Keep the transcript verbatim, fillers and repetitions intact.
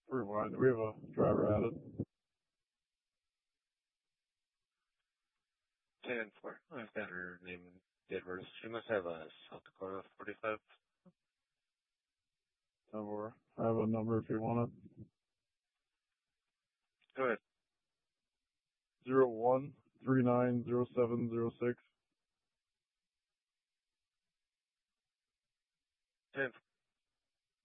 Rewind. We have a driver added. ten four. I've got her name and date of birth. She must have a South Dakota forty-five. ten four. I have a number if you want it. Go ahead. Zero one three nine zero seven zero six. ten